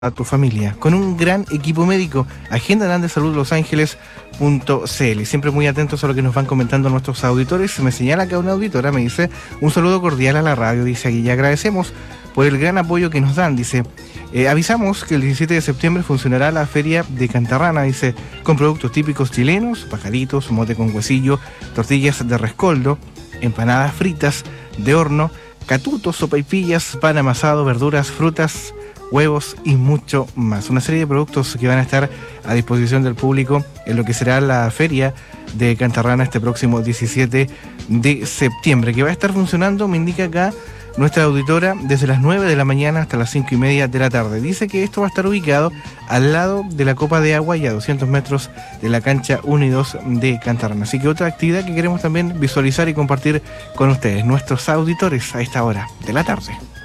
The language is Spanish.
a tu familia con un gran equipo médico. Agenda Grande Salud Los Ángeles.cl. Siempre muy atentos a lo que nos van comentando nuestros auditores. Me señala acá una auditora, me dice: un saludo cordial a la radio, dice aquí, y agradecemos por el gran apoyo que nos dan, dice. Avisamos que el 17 de septiembre funcionará la feria de Cantarrana, dice, con productos típicos chilenos, pajaritos, mote con huesillo, tortillas de rescoldo, empanadas fritas de horno, catutos, sopaipillas, pan amasado, verduras, frutas, huevos y mucho más. Una serie de productos que van a estar a disposición del público en lo que será la feria de Cantarrana este próximo 17 de septiembre, que va a estar funcionando, me indica acá nuestra auditora, desde las 9 de la mañana hasta las 5:30 de la tarde. Dice que esto va a estar ubicado al lado de la Copa de Agua y a 200 metros de la cancha 1 y 2 de Cantarrana. Así que otra actividad que queremos también visualizar y compartir con ustedes, nuestros auditores, a esta hora de la tarde.